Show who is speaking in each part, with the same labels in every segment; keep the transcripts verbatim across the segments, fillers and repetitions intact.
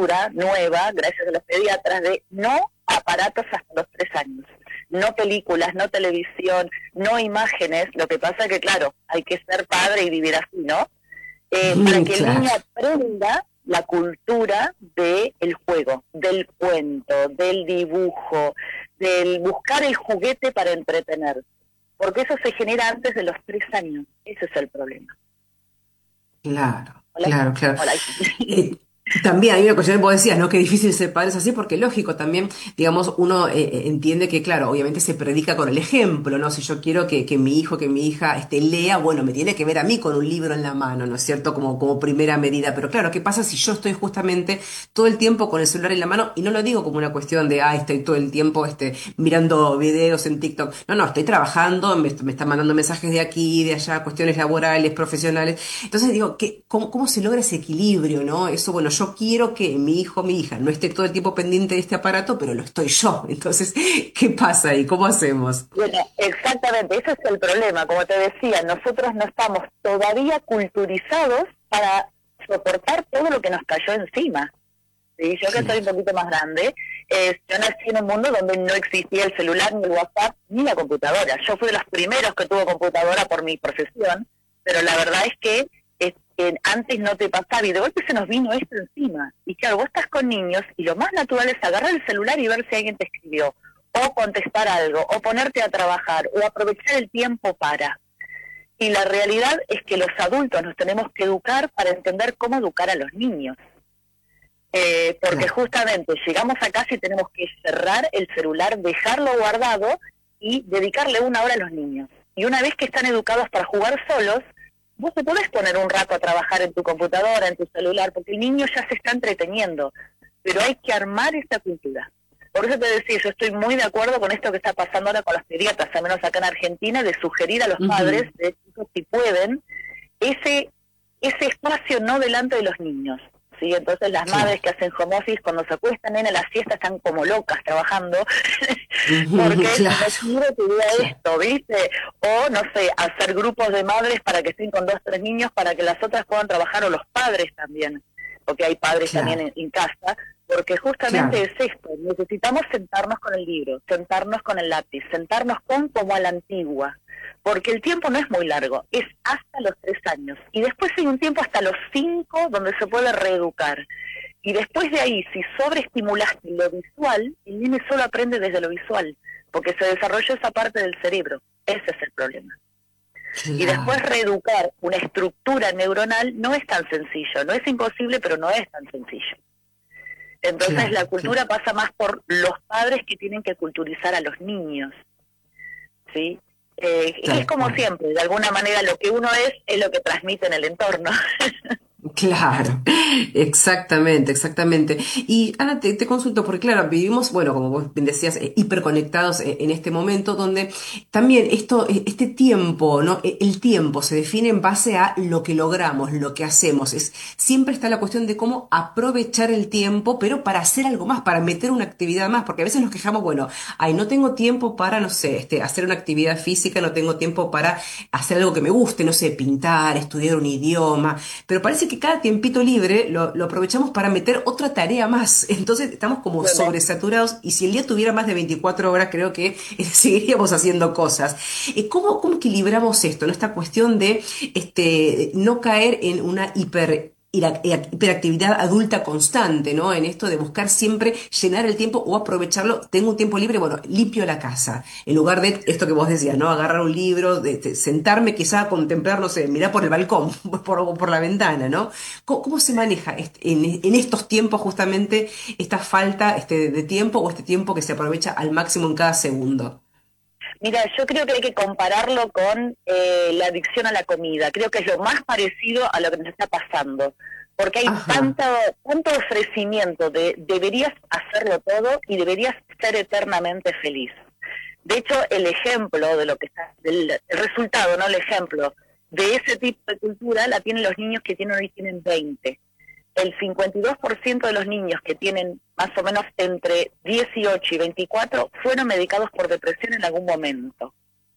Speaker 1: cultura nueva, gracias a los pediatras, de no aparatos hasta los tres años. No películas, no televisión, no imágenes. Lo que pasa que, claro, hay que ser padre y vivir así, ¿no? Eh, para que el niño aprenda la cultura del juego, del cuento, del dibujo, del buscar el juguete para entretener. Porque eso se genera antes de los tres años. Ese es el problema.
Speaker 2: Claro,
Speaker 1: Hola.
Speaker 2: claro, claro.
Speaker 1: Hola.
Speaker 2: Eh, También hay una cuestión que vos decías, ¿no? Qué difícil ser padre es así, porque lógico, también, digamos, uno eh, eh, entiende que, claro, obviamente se predica con el ejemplo, ¿no? Si yo quiero que, que mi hijo, que mi hija, este, lea, bueno, me tiene que ver a mí con un libro en la mano, ¿no es cierto? Como, como primera medida. Pero claro, ¿qué pasa si yo estoy justamente todo el tiempo con el celular en la mano? Y no lo digo como una cuestión de, ah, estoy todo el tiempo, este, mirando videos en TikTok. No, no, estoy trabajando, me, me están mandando mensajes de aquí, de allá, cuestiones laborales, profesionales. Entonces digo, ¿qué, cómo, cómo se logra ese equilibrio, ¿no? Eso, bueno, yo quiero que mi hijo, mi hija, no esté todo el tiempo pendiente de este aparato, pero lo estoy yo. Entonces, ¿qué pasa ahí? ¿Cómo hacemos?
Speaker 1: Bueno, exactamente, ese es el problema. Como te decía, nosotros no estamos todavía culturizados para soportar todo lo que nos cayó encima. ¿Sí? Yo que soy un
Speaker 2: Claro.
Speaker 1: poquito más grande, eh, yo nací en un mundo donde no existía el celular, ni el WhatsApp, ni la computadora. Yo fui de los primeros que tuvo computadora por mi profesión, pero la verdad es que, es que antes no te pasaba y de golpe se nos vino esto encima. Y claro, vos estás con niños y lo más natural es agarrar el celular y ver si alguien te escribió, o contestar algo, o ponerte a trabajar, o aprovechar el tiempo para. Y la realidad es que los adultos nos tenemos que educar para entender cómo educar a los niños. Eh, porque
Speaker 2: Claro.
Speaker 1: justamente llegamos a casa y tenemos que cerrar el celular, dejarlo guardado y dedicarle una hora a los niños. Y una vez que están educados para jugar solos, vos te podés poner un rato a trabajar en tu computadora, en tu celular, porque el niño ya se está entreteniendo. Pero hay que armar esta cultura. Por eso te decía, yo estoy muy de acuerdo con esto que está pasando ahora con los pediatras, al menos acá en Argentina, de sugerir a los padres,
Speaker 2: Ujú.
Speaker 1: de chicos, si pueden, ese, ese espacio no delante de los niños. ¿Sí? Entonces las madres
Speaker 2: Claro.
Speaker 1: que hacen home office cuando se acuestan en la siesta están como locas trabajando
Speaker 2: Ujú.
Speaker 1: porque no
Speaker 2: Claro.
Speaker 1: quiero que vea
Speaker 2: Claro.
Speaker 1: esto, ¿viste? O no sé, hacer grupos de madres para que estén con dos, tres niños para que las otras puedan trabajar, o los padres también, porque hay padres también
Speaker 2: Claro.
Speaker 1: en, en casa, porque justamente
Speaker 2: Claro.
Speaker 1: es esto, necesitamos sentarnos con el libro, sentarnos con el lápiz, sentarnos con como a la antigua, porque el tiempo no es muy largo, es hasta los tres años, y después hay un tiempo hasta los cinco donde se puede reeducar, y después de ahí, si sobreestimulaste lo visual, el niño solo aprende desde lo visual, porque se desarrolló esa parte del cerebro, ese es el problema. Y después
Speaker 2: Claro.
Speaker 1: reeducar una estructura neuronal no es tan sencillo, no es imposible, pero no es tan sencillo. Entonces la
Speaker 2: Claro.
Speaker 1: cultura
Speaker 2: Claro.
Speaker 1: pasa más por los padres que tienen que culturizar a los niños, ¿sí? Eh, es
Speaker 2: Tal
Speaker 1: como
Speaker 2: cual.
Speaker 1: siempre, de alguna manera lo que uno es es lo que transmite en el entorno.
Speaker 2: Claro, exactamente, exactamente. Y Ana, te, te consulto, porque claro, vivimos, bueno, como vos bien decías, eh, hiperconectados eh, en este momento donde también esto, eh, este tiempo, ¿no? E- El tiempo se define en base a lo que logramos, lo que hacemos. Es, siempre está la cuestión de cómo aprovechar el tiempo, pero para hacer algo más, para meter una actividad más, porque a veces nos quejamos, bueno, ay, no tengo tiempo para, no sé, este, hacer una actividad física, no tengo tiempo para hacer algo que me guste, no sé, pintar, estudiar un idioma, pero parece que cada tiempito libre lo, lo aprovechamos para meter otra tarea más. Entonces estamos como
Speaker 1: Bueno,
Speaker 2: sobresaturados y si el día tuviera más de veinticuatro horas, creo que eh, seguiríamos haciendo cosas. Eh, ¿cómo, cómo equilibramos esto, ¿no? Esta cuestión de este, no caer en una hiper ira- hiperactividad adulta constante, ¿no? En esto de buscar siempre llenar el tiempo o aprovecharlo. Tengo un tiempo libre, bueno, limpio la casa. En lugar de esto que vos decías, ¿no? Agarrar un libro, de, de sentarme quizá a contemplar, no sé, mirar por el balcón, por, por la ventana, ¿no? ¿Cómo, cómo se maneja este- en, en estos tiempos justamente esta falta este, de tiempo o este tiempo que se aprovecha al máximo en cada segundo?
Speaker 1: mira, yo creo que hay que compararlo con eh, la adicción a la comida. Creo que es lo más parecido a lo que nos está pasando. Porque hay
Speaker 2: Ajá,
Speaker 1: tanto, tanto ofrecimiento de deberías hacerlo todo y deberías ser eternamente feliz. De hecho, el ejemplo de lo que está, el, el resultado, no el ejemplo, de ese tipo de cultura la tienen los niños que tienen hoy tienen veinte. El cincuenta y dos por ciento de los niños que tienen más o menos entre dieciocho y veinticuatro fueron medicados por depresión en algún momento.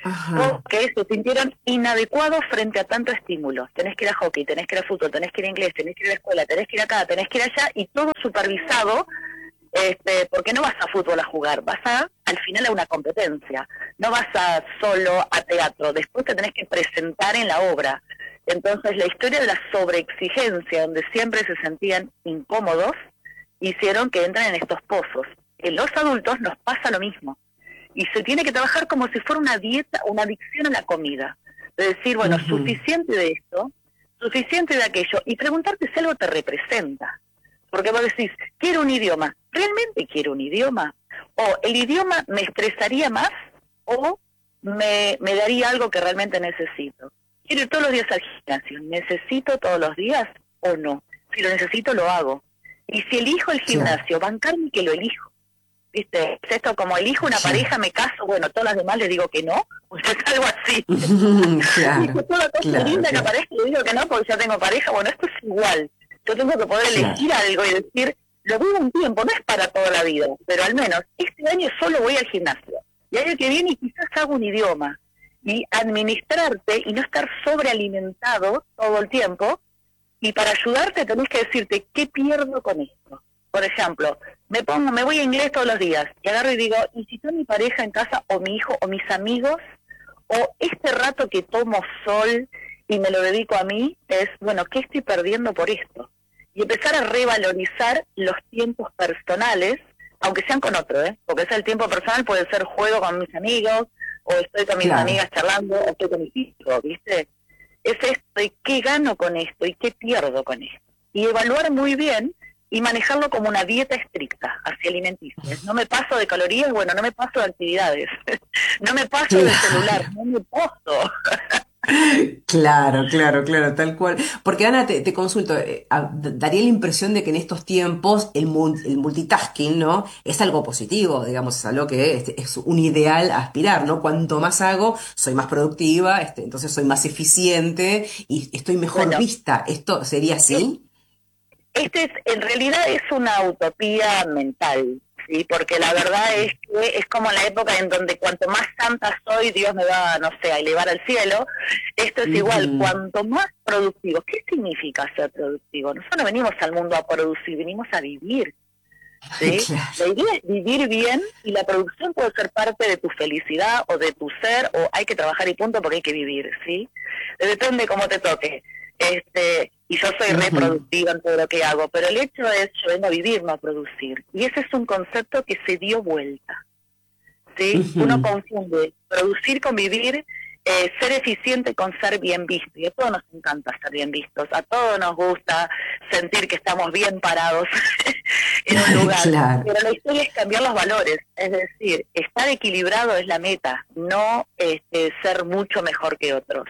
Speaker 2: Ajá.
Speaker 1: porque se sintieron inadecuados frente a tanto estímulo. Tenés que ir a hockey, tenés que ir a fútbol, tenés que ir a inglés, tenés que ir a la escuela, tenés que ir acá, tenés que ir allá, y todo supervisado, este, porque no vas a fútbol a jugar, vas a, al final, a una competencia, no vas a solo a teatro, después te tenés que presentar en la obra. Entonces la historia de la sobreexigencia, donde siempre se sentían incómodos, hicieron que entren en estos pozos. En los adultos nos pasa lo mismo, y se tiene que trabajar como si fuera una dieta, una adicción a la comida, de decir, bueno, uh-huh. suficiente de esto, suficiente de aquello, y preguntarte si algo te representa. Porque vos decís, quiero un idioma, ¿realmente quiero un idioma? O el idioma me estresaría más, o me, me daría algo que realmente necesito. Quiero ir todos los días al gimnasio, ¿necesito todos los días o no? Si lo necesito, lo hago. Y si elijo el gimnasio, bancarme que lo elijo. ¿Viste? Es esto, como elijo una pareja, me caso, bueno, todas las demás les digo que no, pues es algo así.
Speaker 2: Claro,
Speaker 1: y pues toda cosa
Speaker 2: claro,
Speaker 1: linda
Speaker 2: claro.
Speaker 1: que aparece, le digo que no porque ya tengo pareja. Bueno, esto es igual. Yo tengo que poder elegir claro. algo y decir, lo voy un tiempo, no es para toda la vida, pero al menos este año solo voy al gimnasio. Y el año que viene quizás hago un idioma. Y administrarte y no estar sobrealimentado todo el tiempo. Y para ayudarte tenés que decirte, ¿qué pierdo con esto? Por ejemplo, me pongo, me voy a inglés todos los días y agarro y digo, ¿y si está mi pareja en casa, o mi hijo, o mis amigos, o este rato que tomo sol y me lo dedico a mí, es, bueno, ¿qué estoy perdiendo por esto? Y empezar a revalorizar los tiempos personales, aunque sean con otro, ¿eh? Porque ese el tiempo personal puede ser juego con mis amigos, o estoy con mis
Speaker 2: claro.
Speaker 1: amigas charlando, o estoy con mis hijos, ¿viste? Es esto, ¿y qué gano con esto? ¿Y qué pierdo con esto? Y evaluar muy bien y manejarlo como una dieta estricta hacia alimenticia. No me paso de calorías, bueno, no me paso de actividades, no me paso
Speaker 2: claro.
Speaker 1: del celular, no me paso.
Speaker 2: Claro, claro, claro, tal cual. Porque Ana, te, te consulto, eh, a, daría la impresión de que en estos tiempos el, el multitasking, ¿no? Es algo positivo, digamos, es algo que es, es un ideal a aspirar, ¿no? Cuanto más hago, soy más productiva, este, entonces soy más eficiente y estoy mejor
Speaker 1: Bueno,
Speaker 2: vista. ¿Esto sería así?
Speaker 1: Este es, en realidad es una utopía mental, ¿sí? Porque la verdad es que es como la época en donde cuanto más santa soy, Dios me va, no sé, a elevar al cielo. Esto es uh-huh. igual, cuanto más productivo. ¿Qué significa ser productivo? Nosotros no venimos al mundo a producir, venimos a vivir, ¿sí? Claro. La idea es vivir bien, y la producción puede ser parte de tu felicidad o de tu ser, o hay que trabajar y punto, porque hay que vivir, ¿sí? Depende de cómo te toque. Este, y yo soy uh-huh. reproductiva en todo lo que hago, pero el hecho es, yo vengo a vivir, no a producir. Y ese es un concepto que se dio vuelta, ¿sí? Uh-huh. Uno confunde producir con vivir, eh, ser eficiente con ser bien visto. Y a todos nos encanta ser bien vistos, a todos nos gusta sentir que estamos bien parados en un lugar. Claro. Pero la historia es cambiar los valores, es decir, estar equilibrado es la meta, no este, ser mucho mejor que otros.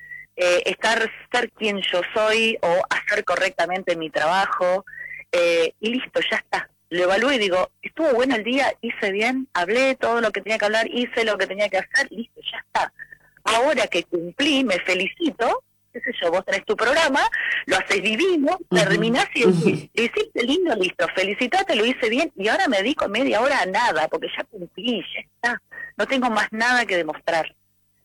Speaker 1: Eh, estar, ser quien yo soy, o hacer correctamente mi trabajo, eh, y listo, ya está. Lo evalúo y digo, estuvo bueno el día, hice bien, hablé todo lo que tenía que hablar, hice lo que tenía que hacer, listo, ya está. Ahora que cumplí, me felicito, qué sé yo, vos tenés tu programa, lo haces divino, uh-huh. terminás y decís, lo hiciste lindo, listo, felicitate, lo hice bien, y ahora me dedico media hora a nada, porque ya cumplí, ya está, no tengo más nada que demostrar.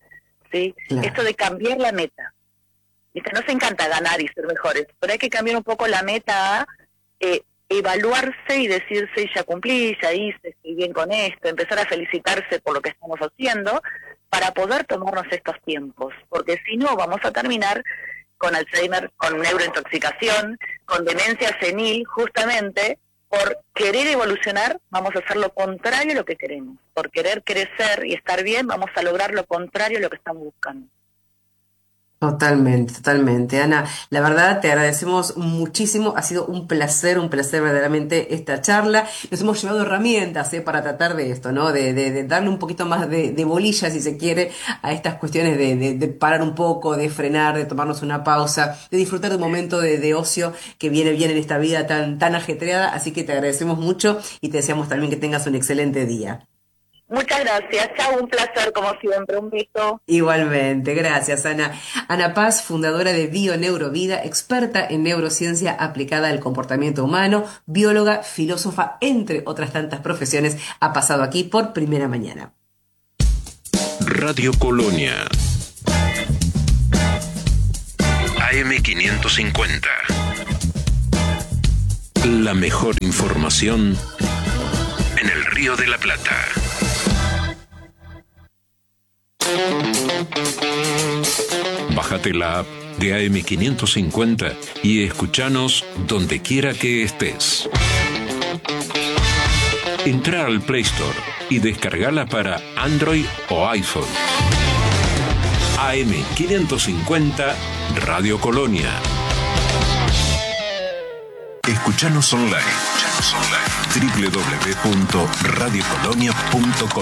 Speaker 1: ¿Sí? Claro. Esto de cambiar la meta. ¿Viste? Nos encanta ganar y ser mejores, pero hay que cambiar un poco la meta a eh, evaluarse y decirse, ya cumplí, ya hice, estoy bien con esto, empezar a felicitarse por lo que estamos haciendo, para poder tomarnos estos tiempos, porque si no vamos a terminar con Alzheimer, con neurointoxicación, con demencia senil, justamente por querer evolucionar. Vamos a hacer lo contrario a lo que queremos. Por querer crecer y estar bien, vamos a lograr lo contrario a lo que estamos buscando.
Speaker 2: Totalmente, totalmente. Ana, la verdad te agradecemos muchísimo, ha sido un placer, un placer verdaderamente esta charla. Nos hemos llevado herramientas eh, para tratar de esto, ¿no? De, de, de darle un poquito más de, de bolilla, si se quiere, a estas cuestiones de, de, de parar un poco, de frenar, de tomarnos una pausa, de disfrutar de un momento de, de ocio que viene bien en esta vida tan, tan ajetreada. Así que te agradecemos mucho y te deseamos también que tengas un excelente día.
Speaker 1: Muchas gracias, chao, un placer como siempre, un beso.
Speaker 2: Igualmente, gracias Ana. Ana Paz, fundadora de BioNeurovida, experta en neurociencia aplicada al comportamiento humano, bióloga, filósofa, entre otras tantas profesiones, ha pasado aquí por Primera Mañana.
Speaker 3: Radio Colonia. A M quinientos cincuenta. La mejor información en el Río de la Plata. Bájate la app de A M quinientos cincuenta y escúchanos donde quiera que estés. Entra al Play Store y descargala para Android o iPhone. A M quinientos cincuenta Radio Colonia. Escuchanos online. Escuchanos online. doble u doble u doble u punto radio colonia punto com.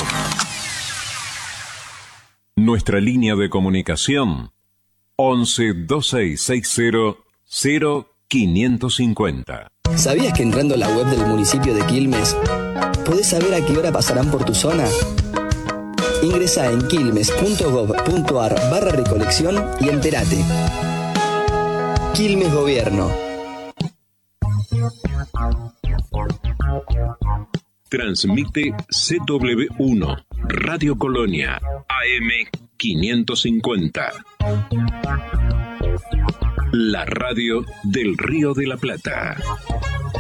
Speaker 3: Nuestra línea de comunicación once, veintiséis sesenta, cero quinientos cincuenta.
Speaker 4: ¿Sabías que entrando a la web del municipio de Quilmes podés saber a qué hora pasarán por tu zona? Ingresá en quilmes punto gob punto ar barra recolección y entérate. Quilmes Gobierno.
Speaker 3: Transmite C W uno, Radio Colonia, A M quinientos cincuenta. La radio del Río de la Plata.